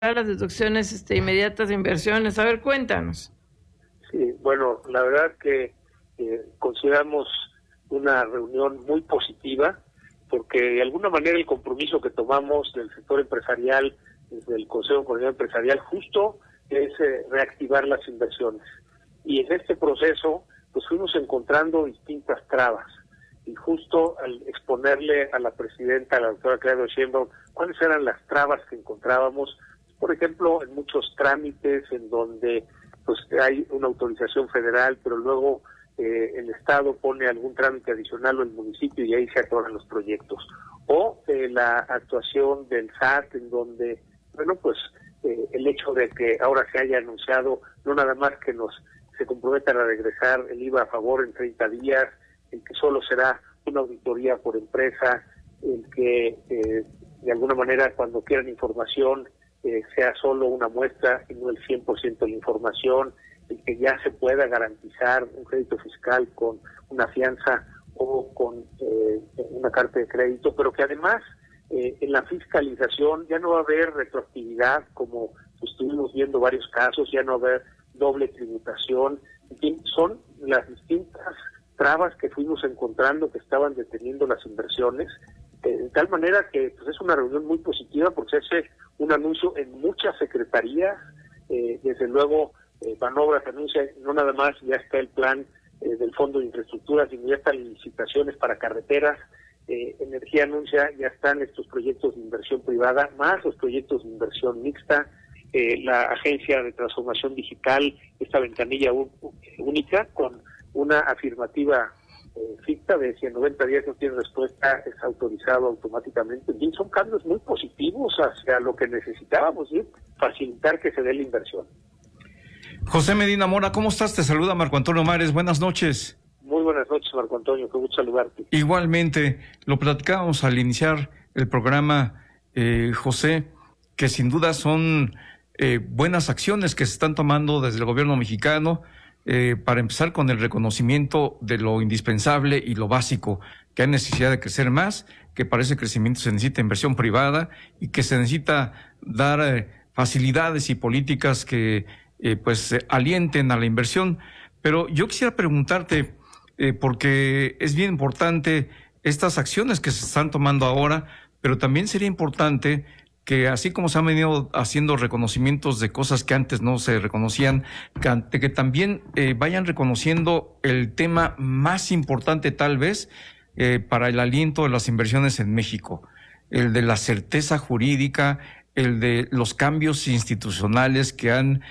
las deducciones inmediatas de inversiones. A ver, cuéntanos. Sí, bueno, la verdad que consideramos una reunión muy positiva porque de alguna manera el compromiso que tomamos del sector empresarial, desde el Consejo Coordinador Empresarial, justo es reactivar las inversiones. Y en este proceso, pues fuimos encontrando distintas trabas. Y justo al exponerle a la presidenta, a la doctora Claudia Sheinbaum, cuáles eran las trabas que encontrábamos, por ejemplo, en muchos trámites en donde pues hay una autorización federal, pero luego el Estado pone algún trámite adicional o el municipio y ahí se atoran los proyectos. O la actuación del SAT, en donde, bueno, pues el hecho de que ahora se haya anunciado no nada más que se comprometan a regresar el IVA a favor en 30 días, el que solo será una auditoría por empresa, el que de alguna manera cuando quieran información sea solo una muestra y no el 100% de la información, el que ya se pueda garantizar un crédito fiscal con una fianza o con una carta de crédito, pero que además en la fiscalización ya no va a haber retroactividad, como estuvimos viendo varios casos, ya no va a haber doble tributación. En fin, son las distintas trabas que fuimos encontrando que estaban deteniendo las inversiones, de tal manera que pues, es una reunión muy positiva porque se hace un anuncio en muchas secretarías, desde luego Banobras anuncia, no nada más ya está el plan del Fondo de Infraestructura, sino ya están licitaciones para carreteras, Energía anuncia, ya están estos proyectos de inversión privada, más los proyectos de inversión mixta, la Agencia de Transformación Digital, esta ventanilla única con una afirmativa ficta de si en 90 días no tiene respuesta, es autorizado automáticamente. Y son cambios muy positivos hacia lo que necesitábamos, ¿sí? Facilitar que se dé la inversión. José Medina Mora, ¿cómo estás? Te saluda Marco Antonio Mares, buenas noches. Muy buenas noches, Marco Antonio, qué gusto saludarte. Igualmente, lo platicábamos al iniciar el programa, José, que sin duda son buenas acciones que se están tomando desde el gobierno mexicano, para empezar con el reconocimiento de lo indispensable y lo básico, que hay necesidad de crecer más, que para ese crecimiento se necesita inversión privada y que se necesita dar facilidades y políticas que alienten a la inversión. Pero yo quisiera preguntarte, porque es bien importante estas acciones que se están tomando ahora, pero también sería importante que así como se han venido haciendo reconocimientos de cosas que antes no se reconocían, que también vayan reconociendo el tema más importante tal vez para el aliento de las inversiones en México, el de la certeza jurídica, el de los cambios institucionales que han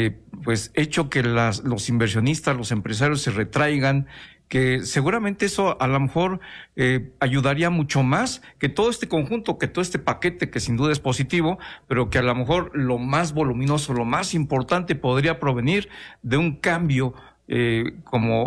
hecho que los inversionistas, los empresarios se retraigan, que seguramente eso a lo mejor ayudaría mucho más que todo este conjunto, que todo este paquete que sin duda es positivo, pero que a lo mejor lo más voluminoso, lo más importante podría provenir de un cambio que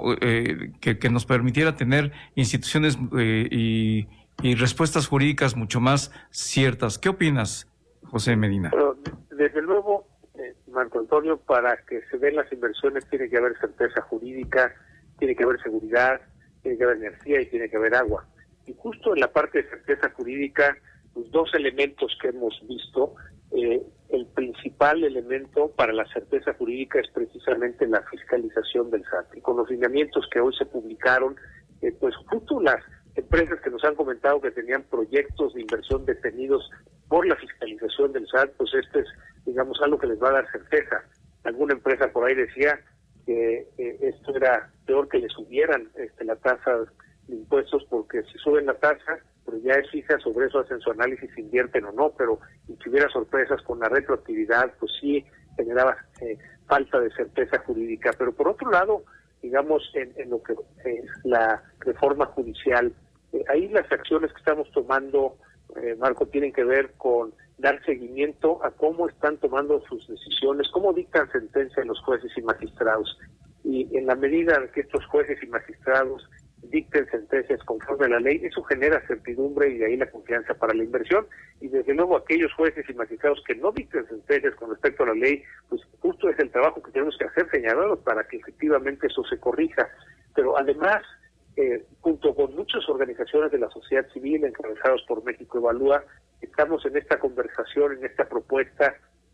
nos permitiera tener instituciones y respuestas jurídicas mucho más ciertas. ¿Qué opinas, José Medina? Pero, desde luego, Marco Antonio, para que se den las inversiones tiene que haber certeza jurídica, tiene que haber seguridad, tiene que haber energía y tiene que haber agua. Y justo en la parte de certeza jurídica, los dos elementos que hemos visto, el principal elemento para la certeza jurídica es precisamente la fiscalización del SAT. Y con los lineamientos que hoy se publicaron, pues justo las empresas que nos han comentado que tenían proyectos de inversión detenidos por la fiscalización del SAT, pues este es, digamos, algo que les va a dar certeza. Alguna empresa por ahí decía que esto era peor que le subieran la tasa de impuestos, porque si suben la tasa, pero ya es fija, sobre eso hacen su análisis, invierten o no, pero si hubiera sorpresas con la retroactividad, pues sí generaba falta de certeza jurídica. Pero por otro lado, digamos, en lo que es la reforma judicial, ahí las acciones que estamos tomando, Marco, tienen que ver con dar seguimiento a cómo están tomando sus decisiones, cómo dictan sentencia los jueces y magistrados. Y en la medida en que estos jueces y magistrados dicten sentencias conforme a la ley, eso genera certidumbre y de ahí la confianza para la inversión. Y desde luego aquellos jueces y magistrados que no dicten sentencias con respecto a la ley, pues justo es el trabajo que tenemos que hacer, señalarlos para que efectivamente eso se corrija. Pero además, junto con muchas organizaciones de la sociedad civil encabezados por México Evalúa, estamos en esta conversación, en esta propuesta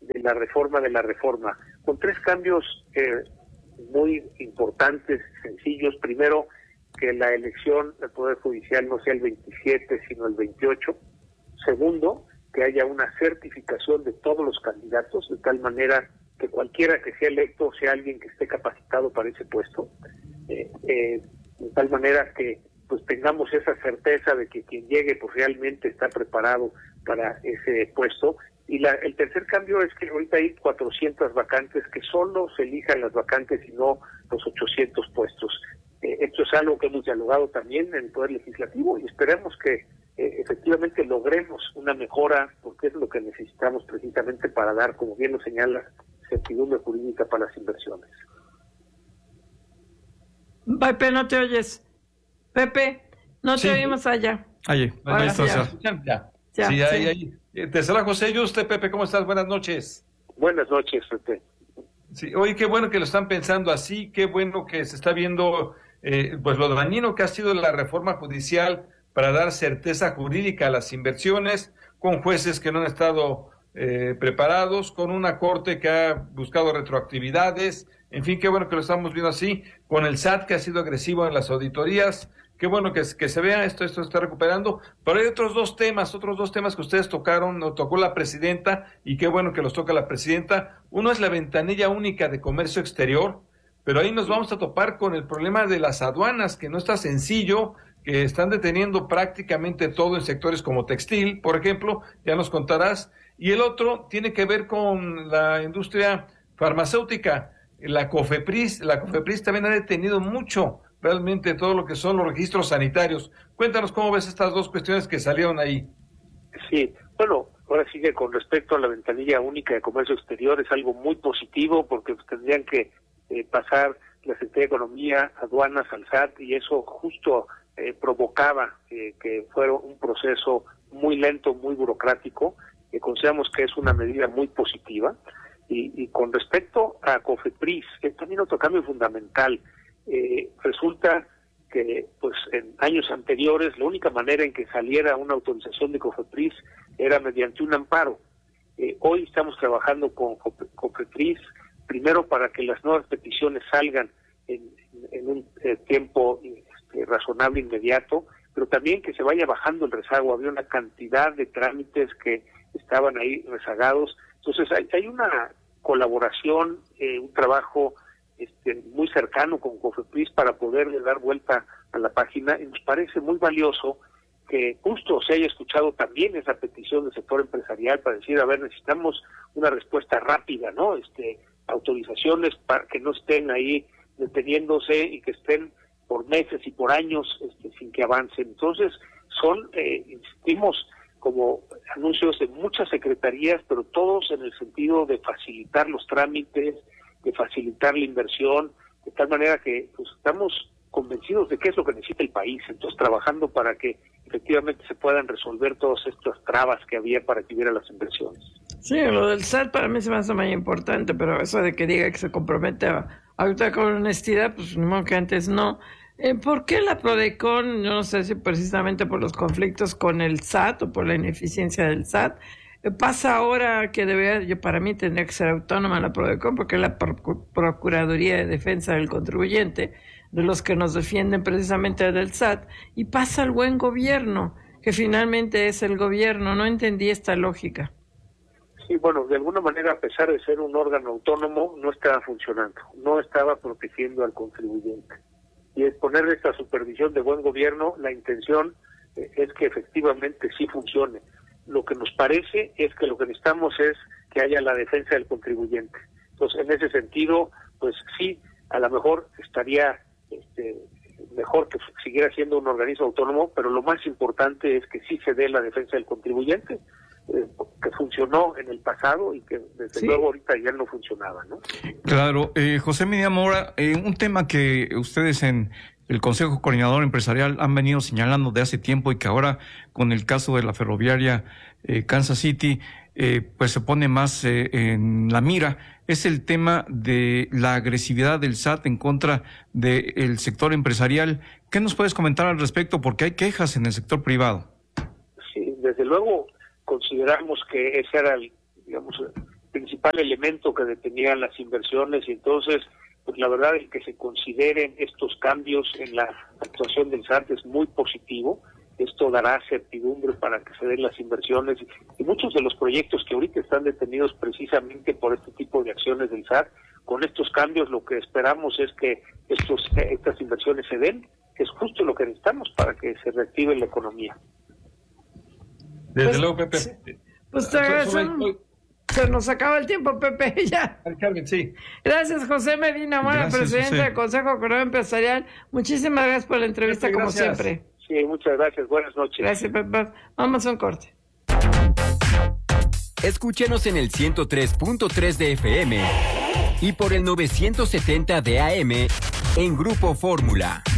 de la reforma, con 3 cambios muy importantes, sencillos. Primero, que la elección del Poder Judicial no sea el 27, sino el 28. Segundo, que haya una certificación de todos los candidatos, de tal manera que cualquiera que sea electo sea alguien que esté capacitado para ese puesto, de tal manera que pues tengamos esa certeza de que quien llegue pues realmente está preparado para ese puesto. Y el tercer cambio es que ahorita hay 400 vacantes, que solo se elijan las vacantes y no los 800 puestos. Esto es algo que hemos dialogado también en el Poder Legislativo y esperemos que efectivamente logremos una mejora, porque es lo que necesitamos precisamente para dar, como bien lo señala, certidumbre jurídica para las inversiones. Pepe, no te oyes. Pepe, no te oímos allá. Ahí está. Ya. Sí, ahí. Te saluda José. ¿Y usted, Pepe, cómo estás? Buenas noches. Buenas noches, Pepe. Sí, oye, qué bueno que lo están pensando así, qué bueno que se está viendo pues lo dañino que ha sido la reforma judicial para dar certeza jurídica a las inversiones, con jueces que no han estado preparados, con una corte que ha buscado retroactividades, en fin, qué bueno que lo estamos viendo así, con el SAT que ha sido agresivo en las auditorías. Qué bueno que se vea esto se está recuperando, pero hay otros dos temas que ustedes tocaron, lo tocó la presidenta, y qué bueno que los toca la presidenta. Uno es la ventanilla única de comercio exterior, pero ahí nos vamos a topar con el problema de las aduanas, que no está sencillo, que están deteniendo prácticamente todo en sectores como textil, por ejemplo, ya nos contarás. Y el otro tiene que ver con la industria farmacéutica, la COFEPRIS también ha detenido mucho realmente todo lo que son los registros sanitarios. Cuéntanos cómo ves estas dos cuestiones que salieron ahí. Sí, bueno, ahora sigue con respecto a la ventanilla única de comercio exterior, es algo muy positivo porque tendrían que pasar la Secretaría de Economía, aduanas al SAT, y eso justo provocaba que fuera un proceso muy lento, muy burocrático, que consideramos que es una medida muy positiva. Y con respecto a COFEPRIS, es también otro cambio fundamental. Resulta que pues en años anteriores la única manera en que saliera una autorización de COFEPRIS era mediante un amparo. Hoy estamos trabajando con COFEPRIS, primero para que las nuevas peticiones salgan en un tiempo razonable, inmediato, pero también que se vaya bajando el rezago. Había una cantidad de trámites que estaban ahí rezagados. Entonces hay una colaboración, un trabajo muy cercano con COFEPRIS para poderle dar vuelta a la página, y nos parece muy valioso que justo se haya escuchado también esa petición del sector empresarial para decir, a ver, necesitamos una respuesta rápida, ¿no? Autorizaciones para que no estén ahí deteniéndose y que estén por meses y por años sin que avancen. Entonces son, insistimos, como anuncios de muchas secretarías, pero todos en el sentido de facilitar los trámites, de facilitar la inversión, de tal manera que pues, estamos convencidos de qué es lo que necesita el país, entonces trabajando para que efectivamente se puedan resolver todas estas trabas que había para que hubiera las inversiones. Sí, lo del SAT para mí se me hace muy importante, pero eso de que diga que se compromete a actuar con honestidad, pues ni modo que antes no. ¿Por qué la Prodecon? Yo no sé si precisamente por los conflictos con el SAT o por la ineficiencia del SAT, pasa ahora que para mí tendría que ser autónoma la Prodecon, porque es la Procuraduría de Defensa del Contribuyente, de los que nos defienden precisamente del SAT, y pasa al buen gobierno, que finalmente es el gobierno. No entendí esta lógica. Sí, bueno, de alguna manera, a pesar de ser un órgano autónomo, no estaba funcionando, no estaba protegiendo al contribuyente. Y es poner esta supervisión de buen gobierno, la intención es que efectivamente sí funcione. Lo que nos parece es que lo que necesitamos es que haya la defensa del contribuyente. Entonces, en ese sentido, pues sí, a lo mejor estaría mejor que siguiera siendo un organismo autónomo, pero lo más importante es que sí se dé la defensa del contribuyente, que funcionó en el pasado y que desde luego ahorita ya no funcionaba, ¿no? Claro. José Medina Mora, un tema que ustedes en el Consejo Coordinador Empresarial han venido señalando de hace tiempo y que ahora con el caso de la ferroviaria Kansas City pues se pone más en la mira, es el tema de la agresividad del SAT en contra del sector empresarial. ¿Qué nos puedes comentar al respecto? Porque hay quejas en el sector privado. Sí, desde luego consideramos que ese era principal elemento que detenía las inversiones, y entonces pues la verdad es que se consideren estos cambios en la actuación del SAT es muy positivo. Esto dará certidumbre para que se den las inversiones y muchos de los proyectos que ahorita están detenidos precisamente por este tipo de acciones del SAT. Con estos cambios lo que esperamos es que estas inversiones se den, que es justo lo que necesitamos para que se reactive la economía. Desde luego, Pepe. Pues te agradecemos. Se nos acaba el tiempo, Pepe, ya. Carmen, sí. Gracias, José Medina Mora, presidente José. del Consejo Económico Empresarial. Muchísimas gracias por la entrevista, Pepe, como gracias. siempre. Sí, muchas gracias. Buenas noches. Gracias, Pepe. Vamos a un corte. Escúchenos en el 103.3 de FM y por el 970 de AM en Grupo Fórmula.